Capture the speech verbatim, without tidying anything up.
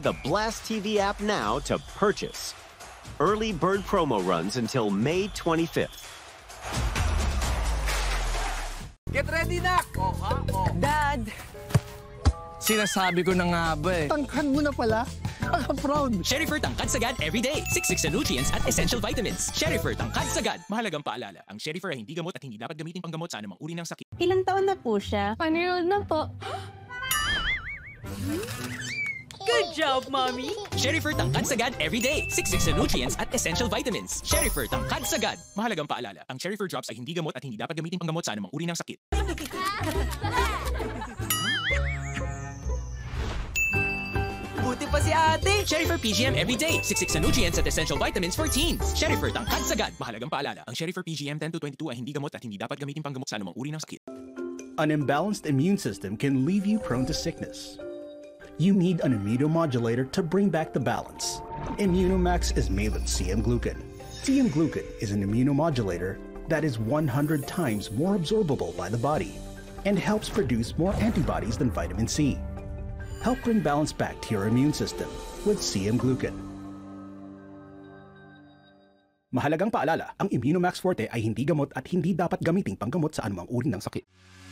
the Blast T V app now to purchase. Early bird promo runs until May twenty-fifth. Get ready, Nak! Oh, ha? Oh. Dad! Sinasabi ko na nga ba eh. Tangkad mo na pala. Kaka-proud. Sherifer Tangkad Sagad everyday. Siksik sa nutrients at essential vitamins. Sherifer Tangkad Sagad. Mahalagang paalala, ang Sherifer ay hindi gamot at hindi dapat gamitin panggamot sa anumang uri ng sakit. Ilang taon na po siya? One-year-old na po. Good job, Mommy! Sherifer Tangkad Sagad everyday. Siksik sa nutrients at essential vitamins. Sherifer Tangkad Sagad. Mahalagang paalala, ang Sherifer drops ay hindi gamot at hindi dapat gamitin panggamot sa anumang uri ng sakit. Buti pa si ate! Sherifer P G M everyday. Siksik sa nutrients at essential vitamins for teens. Sherifer Tangkad Sagad. Mahalagang paalala, ang Sherifer P G M ten to twenty-two ay hindi gamot at hindi dapat gamitin panggamot sa anumang uri ng sakit. An imbalanced immune system can leave you prone to sickness. You need an immunomodulator to bring back the balance. Immunomax is made with C M Glucan. C M Glucan is an immunomodulator that is one hundred times more absorbable by the body and helps produce more antibodies than vitamin C. Help bring balance back to your immune system with C M Glucan. Mahalagang paalala, ang Immunomax Forte ay hindi gamot at hindi dapat gamiting panggamot sa anumang uri ng sakit.